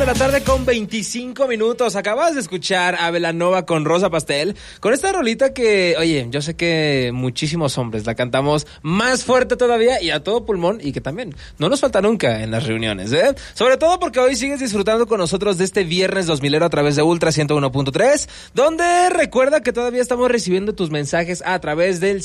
de la tarde con 25 minutos. Acabas de escuchar a Belanova con Rosa Pastel, con esta rolita que, oye, yo sé que muchísimos hombres la cantamos más fuerte todavía y a todo pulmón, y que también no nos falta nunca en las reuniones, ¿eh? Sobre todo porque hoy sigues disfrutando con nosotros de este viernes 2000ero a través de Ultra 101.3, donde recuerda que todavía estamos recibiendo tus mensajes a través del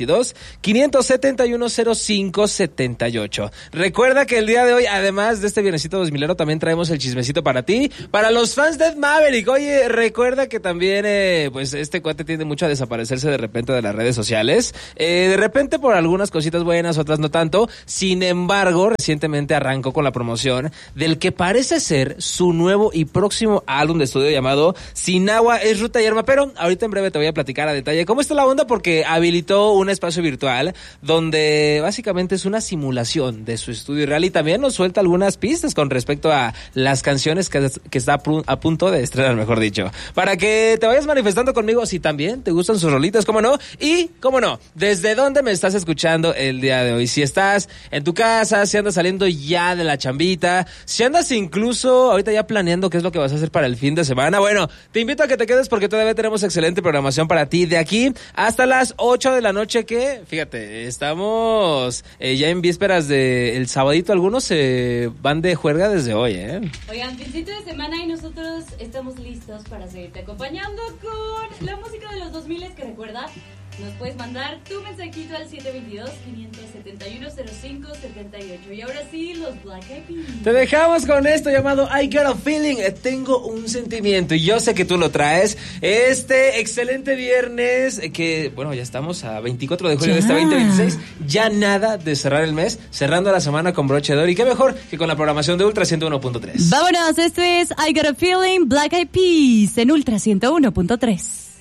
722-571-0578. Recuerda que el día de hoy, además de este viernesito 2000ero, también traemos el chismecito para ti, para los fans de Ed Maverick. Oye, recuerda que también, pues este cuate tiende mucho a desaparecerse de repente de las redes sociales, de repente por algunas cositas buenas, otras no tanto. Sin embargo, recientemente arrancó con la promoción del que parece ser su nuevo y próximo álbum de estudio llamado Sin Agua es Ruta y Arma, pero ahorita en breve te voy a platicar a detalle cómo está la onda, porque habilitó un espacio virtual donde básicamente es una simulación de su estudio real, y también nos suelta algunas pistas con respecto a las canciones que está a punto de estrenar, mejor dicho, para que te vayas manifestando conmigo si también te gustan sus rolitas, cómo no, y cómo no, desde dónde me estás escuchando el día de hoy. Si estás en tu casa, si andas saliendo ya de la chambita, si andas incluso ahorita ya planeando qué es lo que vas a hacer para el fin de semana, bueno, te invito a que te quedes porque todavía tenemos excelente programación para ti de aquí hasta las 8 de la noche, que, fíjate, estamos ya en vísperas del sabadito. Algunos se van de juerga desde hoy, Oigan, principio de semana y nosotros estamos listos para seguirte acompañando con la música de los 2000, que recuerda, nos puedes mandar tu mensajito al 722-571-0578. Y ahora sí, los Black Eyed Peas. Te dejamos con esto llamado I Got a Feeling. Tengo un sentimiento, y yo sé que tú lo traes. Este excelente viernes, que, bueno, ya estamos a 24 de julio de este 2026. Ya nada de cerrar el mes, cerrando la semana con broche de oro. Y qué mejor que con la programación de Ultra 101.3. Vámonos, esto es I Got a Feeling, Black Eyed Peas en Ultra 101.3.